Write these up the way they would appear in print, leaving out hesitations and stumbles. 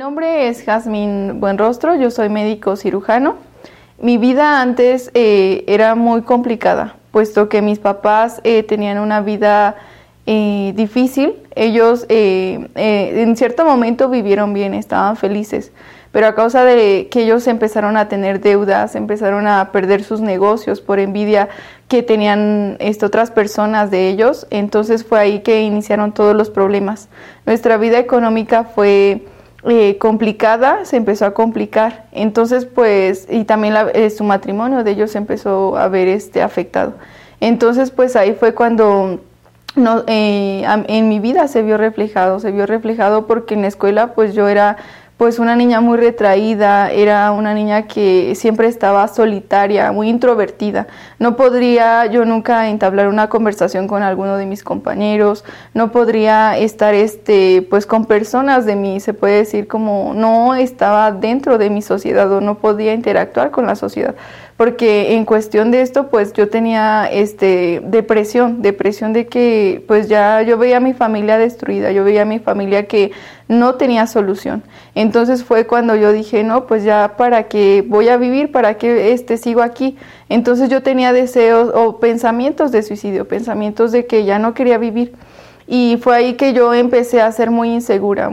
nombre es Jazmín Buenrostro, yo soy médico cirujano. Mi vida antes era muy complicada, puesto que mis papás tenían una vida difícil. Ellos en cierto momento vivieron bien, estaban felices, pero a causa de que ellos empezaron a tener deudas, empezaron a perder sus negocios por envidia que tenían otras personas de ellos, entonces fue ahí que iniciaron todos los problemas. Nuestra vida económica fue complicada, se empezó a complicar, entonces pues, y también su matrimonio de ellos se empezó a ver afectado. Entonces pues ahí fue cuando en mi vida se vio reflejado porque en la escuela pues yo era pues una niña muy retraída, era una niña que siempre estaba solitaria, muy introvertida. No podría yo nunca entablar una conversación con alguno de mis compañeros, no podría estar pues con personas de mí, se puede decir como no estaba dentro de mi sociedad o no podía interactuar con la sociedad. Porque en cuestión de esto, pues yo tenía depresión de que pues ya yo veía a mi familia destruida, yo veía a mi familia que no tenía solución. Entonces fue cuando yo dije, no, pues ya para qué voy a vivir, para qué sigo aquí. Entonces yo tenía deseos o pensamientos de suicidio, pensamientos de que ya no quería vivir. Y fue ahí que yo empecé a ser muy insegura,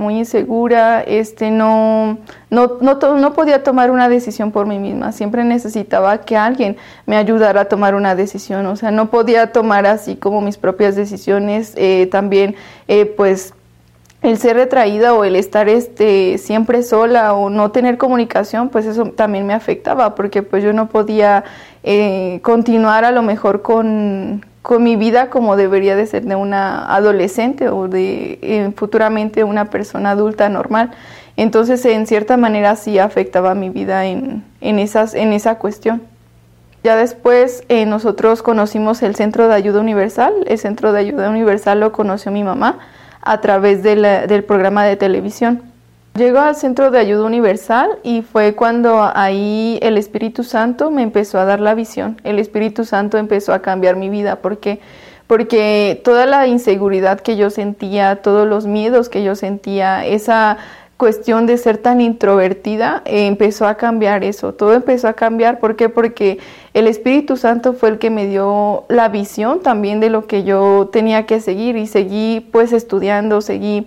no podía tomar una decisión por mí misma, siempre necesitaba que alguien me ayudara a tomar una decisión, o sea, no podía tomar así como mis propias decisiones, también pues el ser retraída o el estar siempre sola o no tener comunicación, pues eso también me afectaba, porque pues yo no podía continuar a lo mejor con mi vida como debería de ser de una adolescente o de futuramente una persona adulta normal. Entonces, en cierta manera sí afectaba mi vida en esa cuestión. Ya después nosotros conocimos el Centro de Ayuda Universal. El Centro de Ayuda Universal lo conoció mi mamá a través del programa de televisión. Llego al Centro de Ayuda Universal y fue cuando ahí el Espíritu Santo me empezó a dar la visión. El Espíritu Santo empezó a cambiar mi vida. ¿Por qué? Porque toda la inseguridad que yo sentía, todos los miedos que yo sentía, esa cuestión de ser tan introvertida, empezó a cambiar eso. Todo empezó a cambiar. ¿Por qué? Porque el Espíritu Santo fue el que me dio la visión también de lo que yo tenía que seguir y seguí pues estudiando, seguí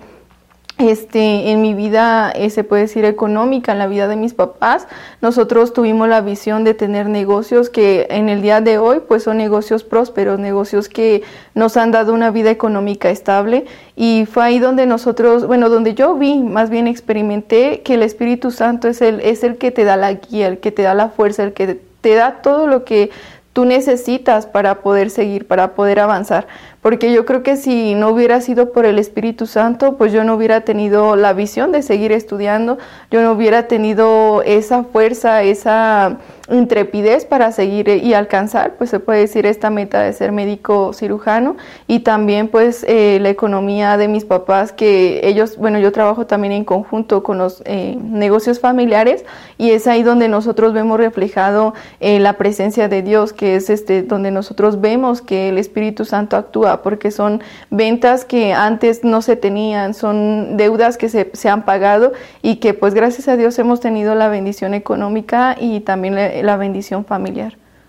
en mi vida, se puede decir económica, en la vida de mis papás. Nosotros tuvimos la visión de tener negocios que en el día de hoy pues son negocios prósperos, negocios que nos han dado una vida económica estable, y fue ahí donde donde yo vi, más bien experimenté que el Espíritu Santo es el que te da la guía, el que te da la fuerza, el que te da todo lo que tú necesitas para poder seguir, para poder avanzar. Porque yo creo que si no hubiera sido por el Espíritu Santo, pues yo no hubiera tenido la visión de seguir estudiando, yo no hubiera tenido esa fuerza, esa intrepidez para seguir y alcanzar, pues se puede decir, esta meta de ser médico cirujano, y también pues la economía de mis papás, que ellos, yo trabajo también en conjunto con los negocios familiares, y es ahí donde nosotros vemos reflejado la presencia de Dios, que es donde nosotros vemos que el Espíritu Santo actúa, porque son ventas que antes no se tenían, son deudas que se han pagado, y que pues gracias a Dios hemos tenido la bendición económica y también la bendición familiar.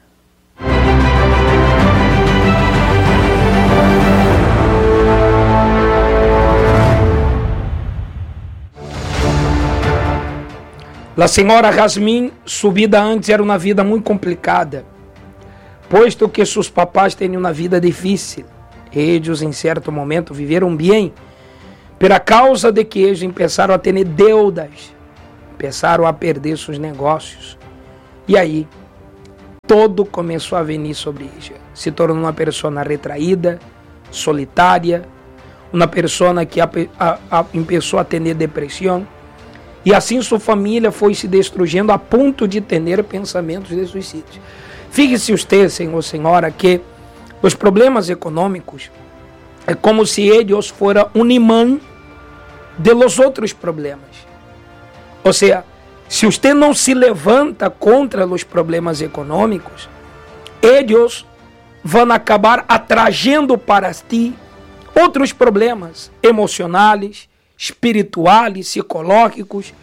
La senhora Jazmín, sua vida antes era uma vida muito complicada, posto que seus papás tinham uma vida difícil. Eles, em certo momento, viveram bem, pela causa de que eles começaram a ter deudas, começaram a perder seus negócios. E aí, todo começou a venir sobre eles. Se tornou uma pessoa retraída, solitária, uma pessoa que começou a ter depressão. E assim sua família foi se destruindo a ponto de ter pensamentos de suicídio. Fique-se você, senhor, senhora, que os problemas econômicos é como se eles fossem um imã de los outros problemas. Ou seja, se você não se levanta contra os problemas econômicos, eles vão acabar atraindo para ti outros problemas emocionais, espirituais, psicológicos,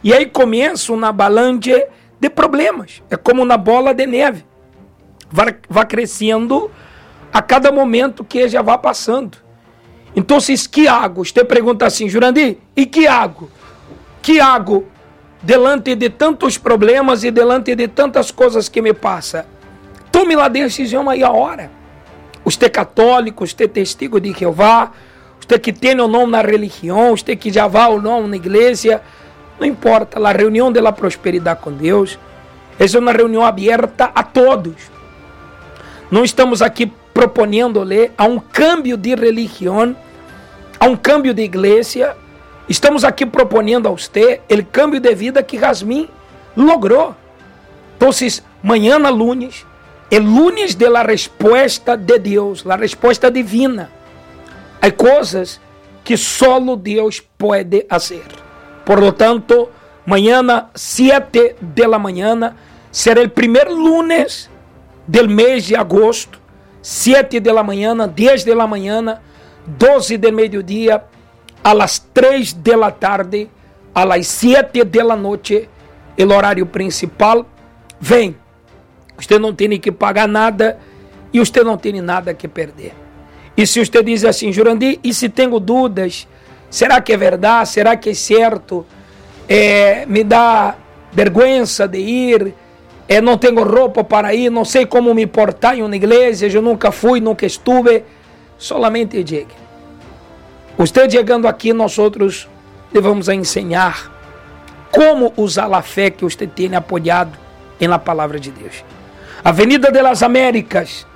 E aí começa uma avalanche de problemas. É como uma bola de neve. Vai crescendo a cada momento que já vai passando. Então, que hago? Você pergunta assim, Jurandir, e que hago? Que hago delante de tantos problemas e delante de tantas coisas que me passam? Tome a decisão aí a hora. Você é católico, você é testigo de Jeová, você que tem ou não na religião, você que já vai ou não na igreja, não importa, a reunião da prosperidade com Deus é uma reunião aberta a todos. Não estamos aqui propondo-lhe a um câmbio de religião, a um câmbio de igreja. Estamos aqui propondo a você o câmbio de vida que Jasmine logrou. Então, amanhã, lunes, é lunes de la resposta de Deus, la resposta divina. Há coisas que solo Deus pode fazer. Por lo tanto, amanhã, 7 da manhã, será o primeiro lunes del mês de agosto, 7 da manhã, 10 da manhã, 12 do meio-dia, a las 3 da tarde, a las 7 da noite, o horário principal. Vem, você não tem que pagar nada e você não tem nada que perder. E se você diz assim, Jurandir, e se tenho dúvidas, será que é verdade? Será que é certo? Me dá vergonha de ir, não tenho roupa para ir, não sei como me portar em uma igreja, eu nunca fui, nunca estuve. Solamente chegue. Você chegando aqui, nós outros devemos ensinar como usar a fé que você tem apoiado na palavra de Deus. Avenida de las Américas,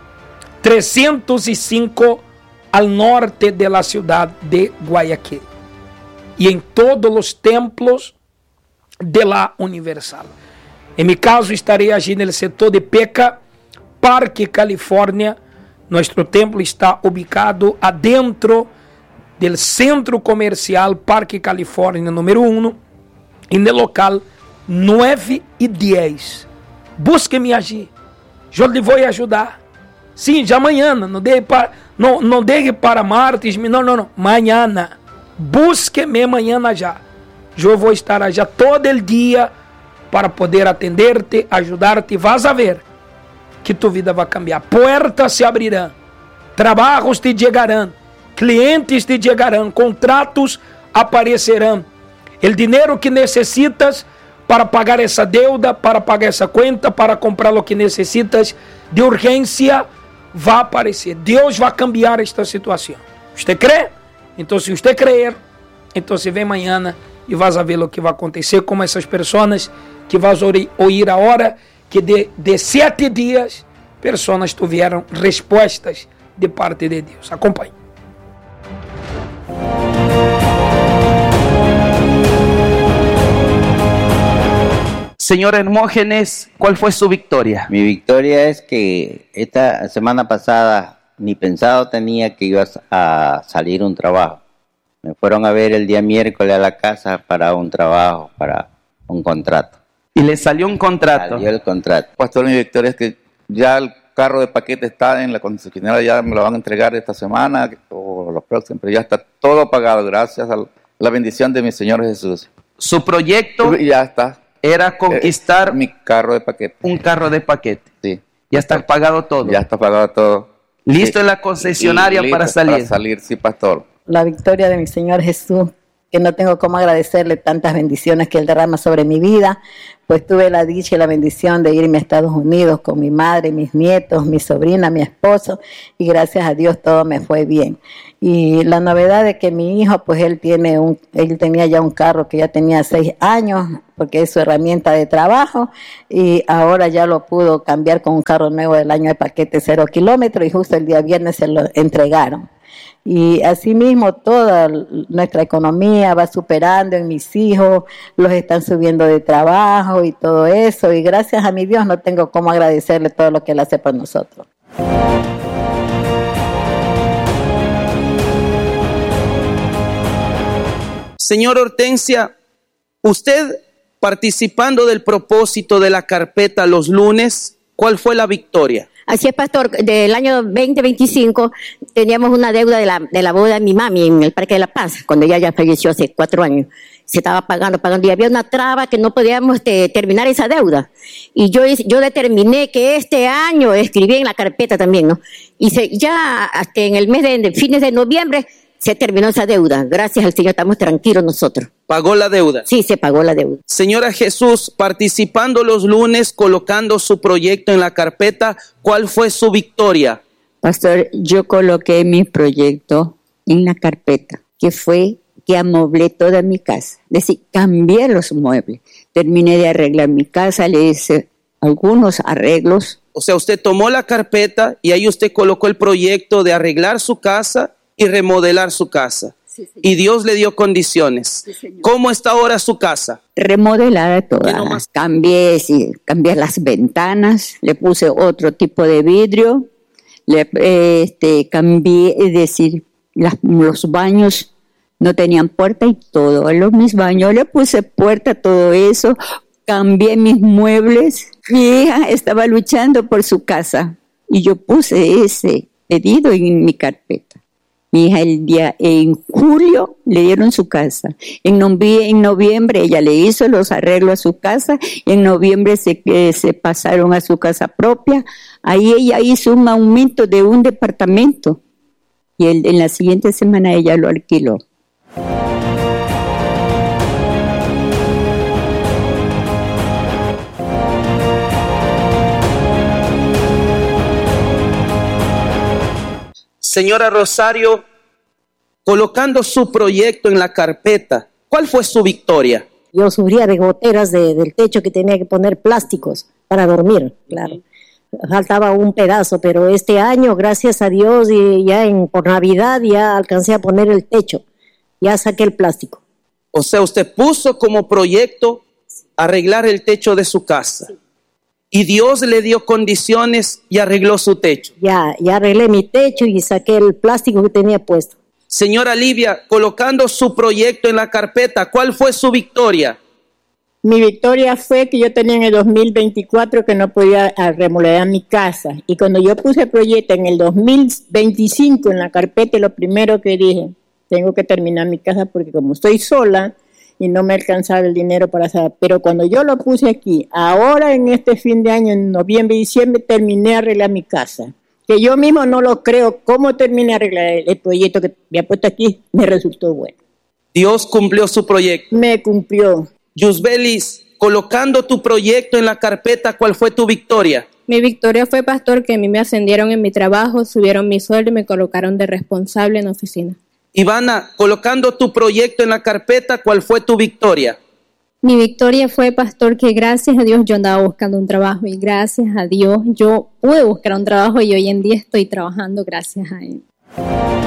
305, al norte de la ciudad de Guayaquil. E em todos os templos de la Universal. Em meu caso, estarei aqui no setor de Peca, Parque Califórnia. Nosso templo está ubicado adentro do centro comercial Parque Califórnia número 1, e no local 9 e 10. Busque-me aqui. Eu lhe vou ajudar. Sim, já amanhã. Não deixe para martes. Não. Amanhã. Busque-me amanhã já. Eu vou estar já todo o dia para poder atender-te, ajudar-te. Vas a ver que tu vida vai cambiar. Portas se abrirão. Trabalhos te chegarão. Clientes te chegarão. Contratos aparecerão. O dinheiro que necessitas para pagar essa deuda, para pagar essa conta, para comprar o que necessitas de urgência, vai aparecer. Deus vai cambiar esta situação. Você crê? Então, se você crer, então você vem amanhã e vai ver o que vai acontecer com essas pessoas que vai ouvir a hora que de 7 dias, pessoas tiveram respostas de parte de Deus. Acompanhe. Señor Hermógenes, ¿cuál fue su victoria? Mi victoria es que esta semana pasada ni pensado tenía que iba a salir un trabajo. Me fueron a ver el día miércoles a la casa para un trabajo, para un contrato. ¿Y le salió un contrato? Salió el contrato. Pastor, mi victoria es que ya el carro de paquete está en la concesionaria, ya me lo van a entregar esta semana o los próximos, pero ya está todo pagado gracias a la bendición de mi Señor Jesús. Su proyecto ya está. Era conquistar mi carro de paquete. Un carro de paquete. Sí. Ya está pagado todo. Ya está pagado todo. ¿Listo en la concesionaria para salir? Para salir, sí, pastor. La victoria de mi Señor Jesús, que no tengo cómo agradecerle tantas bendiciones que Él derrama sobre mi vida, pues tuve la dicha y la bendición de irme a Estados Unidos con mi madre, mis nietos, mi sobrina, mi esposo, y gracias a Dios todo me fue bien. Y la novedad de que mi hijo, pues él tenía ya un carro que ya tenía 6 años, porque es su herramienta de trabajo, y ahora ya lo pudo cambiar con un carro nuevo del año de paquete 0 kilómetros, y justo el día viernes se lo entregaron. Y asimismo toda nuestra economía va superando en mis hijos, los están subiendo de trabajo y todo eso, y gracias a mi Dios no tengo cómo agradecerle todo lo que Él hace por nosotros. Señor Hortensia, usted participando del propósito de la carpeta los lunes, ¿cuál fue la victoria? Así es, pastor, del año 2025 teníamos una deuda de la boda de mi mami en el Parque de la Paz, cuando ella ya falleció hace 4 años. se estaba pagando, y había una traba que no podíamos terminar esa deuda. Y yo determiné que este año escribí en la carpeta también, ¿no? Y ya hasta en el mes de fines de noviembre se terminó esa deuda. Gracias al Señor, estamos tranquilos nosotros. ¿Pagó la deuda? Sí, se pagó la deuda. Señora Jesús, participando los lunes, colocando su proyecto en la carpeta, ¿cuál fue su victoria? Pastor, yo coloqué mi proyecto en la carpeta, que fue que amoblé toda mi casa. Es decir, cambié los muebles. Terminé de arreglar mi casa, le hice algunos arreglos. O sea, usted tomó la carpeta y ahí usted colocó el proyecto de arreglar su casa y remodelar su casa. Sí, y Dios le dio condiciones. Sí, ¿cómo está ahora su casa? Remodelada toda. Cambié las ventanas, le puse otro tipo de vidrio, cambié, es decir, los baños no tenían puerta y todo. A mis baños le puse puerta, todo eso. Cambié mis muebles. Mi hija estaba luchando por su casa y yo puse ese pedido en mi carpeta. Mi hija en julio le dieron su casa. En noviembre ella le hizo los arreglos a su casa. En noviembre se pasaron a su casa propia. Ahí ella hizo un aumento de un departamento. Y en la siguiente semana ella lo alquiló. Señora Rosario, colocando su proyecto en la carpeta, ¿cuál fue su victoria? Yo sufría de goteras del techo que tenía que poner plásticos para dormir, claro. Faltaba un pedazo, pero este año, gracias a Dios, y por Navidad ya alcancé a poner el techo. Ya saqué el plástico. O sea, usted puso como proyecto arreglar el techo de su casa. Sí. Y Dios le dio condiciones y arregló su techo. Ya arreglé mi techo y saqué el plástico que tenía puesto. Señora Livia, colocando su proyecto en la carpeta, ¿cuál fue su victoria? Mi victoria fue que yo tenía en el 2024 que no podía remodelar mi casa. Y cuando yo puse el proyecto en el 2025 en la carpeta, lo primero que dije, tengo que terminar mi casa porque como estoy sola y no me alcanzaba el dinero para hacer. Pero cuando yo lo puse aquí, ahora en este fin de año, en noviembre y diciembre, terminé de arreglar mi casa. Que yo mismo no lo creo, cómo terminé de arreglar el proyecto que me ha puesto aquí, me resultó bueno. Dios cumplió su proyecto. Me cumplió. Yusbelis, colocando tu proyecto en la carpeta, ¿cuál fue tu victoria? Mi victoria fue, pastor, que a mí me ascendieron en mi trabajo, subieron mi sueldo y me colocaron de responsable en la oficina. Ivana, colocando tu proyecto en la carpeta, ¿cuál fue tu victoria? Mi victoria fue, pastor, que gracias a Dios yo andaba buscando un trabajo y gracias a Dios yo pude buscar un trabajo y hoy en día estoy trabajando gracias a Él.